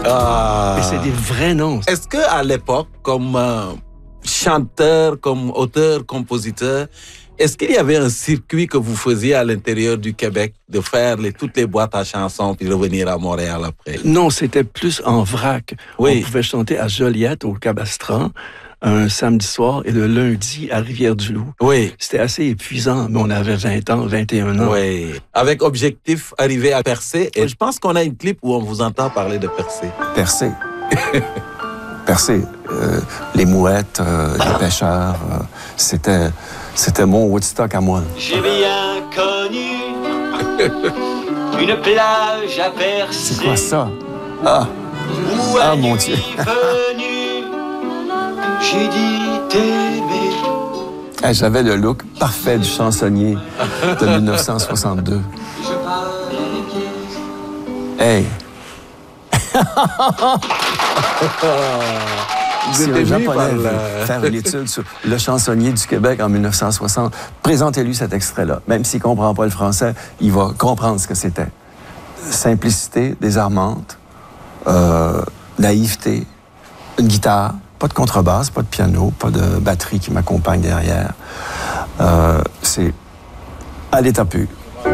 Et c'est des vrais noms. Est-ce qu'à l'époque, comme chanteur, comme auteur, compositeur, est-ce qu'il y avait un circuit que vous faisiez à l'intérieur du Québec de faire toutes les boîtes à chansons puis revenir à Montréal après? Non, c'était plus en vrac. Oui. On pouvait chanter à Joliette, au Cabastran, un samedi soir et le lundi à Rivière-du-Loup. Oui. C'était assez épuisant, mais on avait 20 ans, 21 ans. Oui. Avec objectif, arriver à percer. Et je pense qu'on a une clip où on vous entend parler de percer. Percer. Percer. Les mouettes, les pêcheurs, c'était mon Woodstock à moi. J'ai bien connu une plage à percer. C'est quoi ça? Ah! Ah, mon Dieu! Venu, j'ai dit t'aimer. Hey, j'avais le look parfait du chansonnier de 1962. Hey! Si un japonais veut faire une étude sur le chansonnier du Québec en 1960, présentez-lui cet extrait-là. Même s'il ne comprend pas le français, il va comprendre ce que c'était. Simplicité, désarmante, naïveté, une guitare, pas de contrebasse, pas de piano, pas de batterie qui m'accompagne derrière. C'est à l'état pur.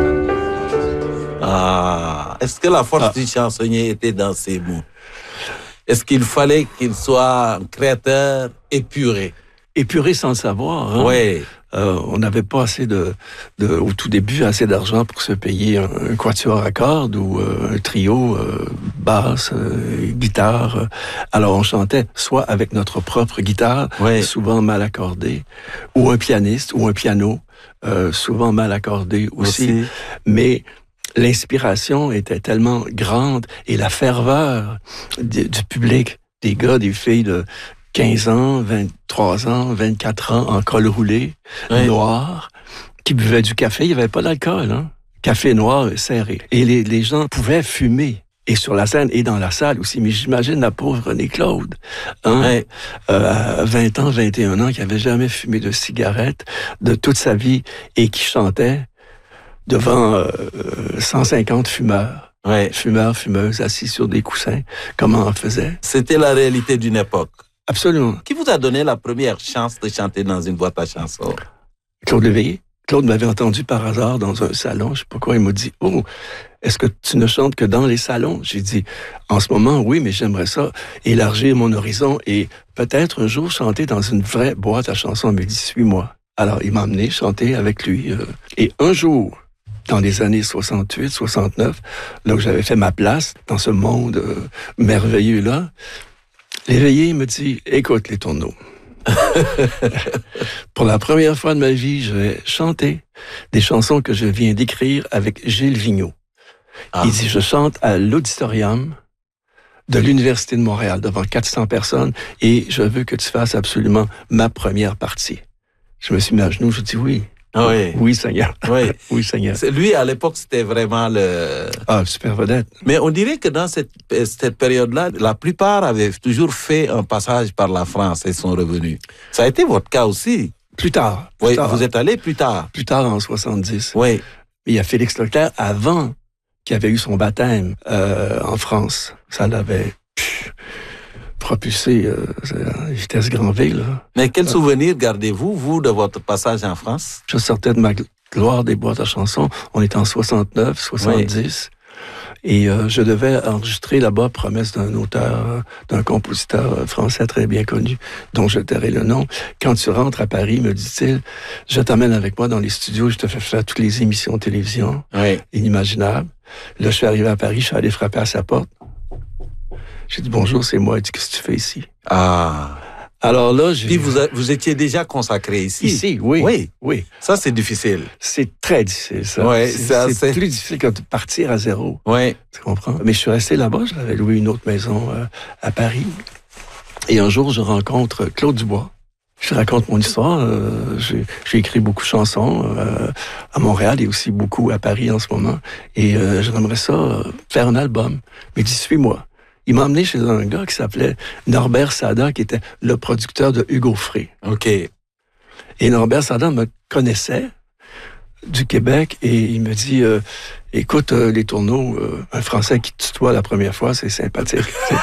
Ah, est-ce que la force du chansonnier était dans ses mots? Est-ce qu'il fallait qu'il soit un créateur épuré? Épuré sans le savoir. Hein? Oui. On n'avait pas assez au tout début, assez d'argent pour se payer un quatuor à cordes ou un trio, basse, guitare. Alors on chantait soit avec notre propre guitare, souvent mal accordée, ou un pianiste ou un piano, souvent mal accordé aussi. Mais l'inspiration était tellement grande et la ferveur du public, des gars, des filles de 15 ans, 23 ans, 24 ans, en col roulé, noir, qui buvaient du café. Il n'y avait pas d'alcool, hein? Café noir serré. Et les gens pouvaient fumer. Et sur la scène et dans la salle aussi. Mais j'imagine la pauvre René-Claude, hein? À 20 ans, 21 ans, qui n'avait jamais fumé de cigarette de toute sa vie et qui chantait devant 150 fumeurs. Fumeurs, fumeuses, assis sur des coussins. Comment on faisait? C'était la réalité d'une époque. Absolument. Qui vous a donné la première chance de chanter dans une boîte à chansons? Claude Léveillé. Claude m'avait entendu par hasard dans un salon. Je sais pas quoi. Il m'a dit, « Oh, est-ce que tu ne chantes que dans les salons? » J'ai dit, « En ce moment, oui, mais j'aimerais ça élargir mon horizon et peut-être un jour chanter dans une vraie boîte à chansons. » Il m'a dit, « Suis-moi. » Alors, il m'a emmené chanter avec lui. Et un jour, dans les années 68, 69, là où j'avais fait ma place dans ce monde merveilleux-là, Léveillé me dit, écoute les tourneaux. Pour la première fois de ma vie, je vais chanter des chansons que je viens d'écrire avec Gilles Vigneault. Il dit, je chante à l'auditorium de l'Université de Montréal devant 400 personnes et je veux que tu fasses absolument ma première partie. Je me suis mis à genoux, je dis oui. Oui. Oui, Seigneur. Oui. Oui, Seigneur. Lui, à l'époque, c'était vraiment le... Ah, super vedette. Mais on dirait que dans cette période-là, la plupart avaient toujours fait un passage par la France et sont revenus. Ça a été votre cas aussi. Plus tard. Oui, vous êtes allé plus tard. Plus tard, en 70. Oui. Il y a Félix Leclerc, avant, qui avait eu son baptême en France. Ça l'avait propulsé à vitesse grand V, là. Mais quel souvenir gardez-vous, vous, de votre passage en France? Je sortais de ma gloire des boîtes à chansons. On était en 69, 70. Et je devais enregistrer là-bas Promesse d'un auteur, d'un compositeur français très bien connu, dont je tairai le nom. Quand tu rentres à Paris, me dit-il, je t'amène avec moi dans les studios, je te fais faire toutes les émissions de télévision inimaginables. Là, je suis arrivé à Paris, je suis allé frapper à sa porte. J'ai dit, bonjour, c'est moi. Il dit, qu'est-ce que tu fais ici? Alors là, Puis vous étiez déjà consacré ici? Ici, oui. Oui. Ça, c'est difficile. C'est très difficile, ça. Ouais, c'est plus difficile que de partir à zéro. Oui. Tu comprends? Mais je suis resté là-bas. J'avais loué une autre maison à Paris. Et un jour, je rencontre Claude Dubois. Je raconte mon histoire. J'ai écrit beaucoup de chansons à Montréal et aussi beaucoup à Paris en ce moment. Et j'aimerais ça faire un album. Mais dis, suis-moi. Il m'a emmené chez un gars qui s'appelait Norbert Sada, qui était le producteur de Hugo Frey. OK. Et Norbert Sada me connaissait du Québec et il me dit, Écoute, les tourneaux, un Français qui tutoie la première fois, c'est sympathique.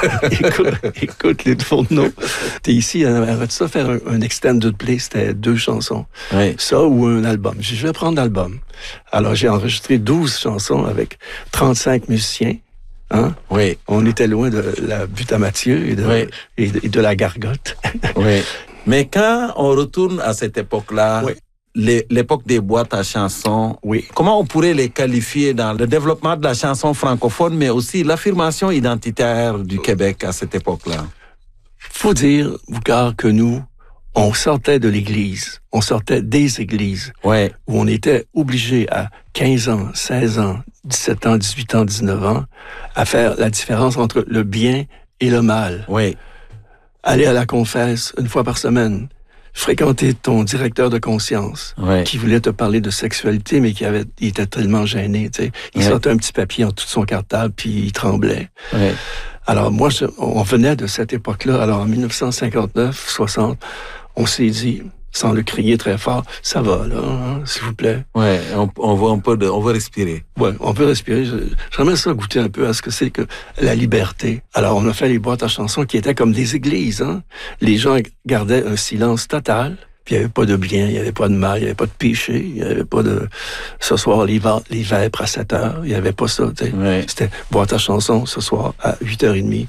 écoute les tourneaux. T'es ici, arrête ça, faire un extended play, c'était 2 chansons. Oui. Ça ou un album. J'ai dit, je vais prendre l'album. Alors, j'ai enregistré 12 chansons avec 35 musiciens. Hein? Oui. On était loin de la butte à Mathieu et de la gargote. Oui. Mais quand on retourne à cette époque-là, oui. L'époque des boîtes à chansons, oui. Comment on pourrait les qualifier dans le développement de la chanson francophone, mais aussi l'affirmation identitaire du Québec à cette époque-là? Faut dire, Boucard, que nous, on sortait de l'église, on sortait des églises, ouais. Où on était obligé à 15 ans, 16 ans, 17 ans, 18 ans, 19 ans, à faire la différence entre le bien et le mal. Oui. Aller à la confesse 1 fois par semaine, fréquenter ton directeur de conscience, qui voulait te parler de sexualité, mais il était tellement gêné, tu sais. Il sortait un petit papier en tout son cartable, puis il tremblait. Ouais. Alors moi, on venait de cette époque-là. Alors en 1959, 60, on s'est dit, sans le crier très fort, ça va là, hein, s'il vous plaît. Ouais, on veut respirer. Ouais, on peut respirer. J'aimerais ça goûter un peu à ce que c'est que la liberté. Alors on a fait les boîtes à chansons qui étaient comme des églises. Hein. Les gens gardaient un silence total. Puis il n'y avait pas de bien, il n'y avait pas de mal, il n'y avait pas de péché, il n'y avait pas de ce soir les vêpres à 7 heures, il n'y avait pas ça. Ouais. C'était boîte à chansons ce soir à 8h30,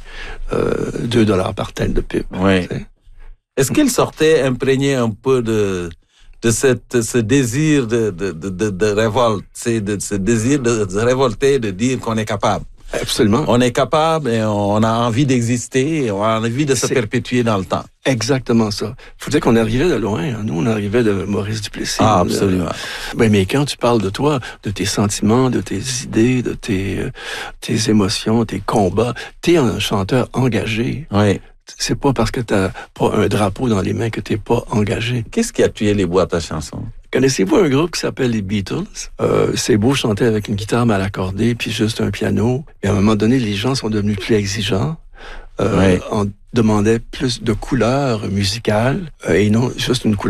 $2 par tête de pipe. Ouais. Est-ce qu'il sortait imprégné un peu de ce désir de révolte, de ce désir de révolter, de dire qu'on est capable? Absolument. On est capable et on a envie d'exister, on a envie de se perpétuer dans le temps. Exactement ça. Faut dire qu'on arrivait de loin. Hein. Nous, on arrivait de Maurice Duplessis. Ah, absolument. Mais quand tu parles de toi, de tes sentiments, de tes idées, de tes émotions, tes combats, t'es un chanteur engagé. Oui. C'est pas parce que t'as pas un drapeau dans les mains que t'es pas engagé. Qu'est-ce qui a tué les boîtes à chansons? Connaissez-vous un groupe qui s'appelle les Beatles? C'est beau chanter avec une guitare mal accordée puis juste un piano. Et à un moment donné, les gens sont devenus plus exigeants. On demandait plus de couleurs musicales et non juste une couleur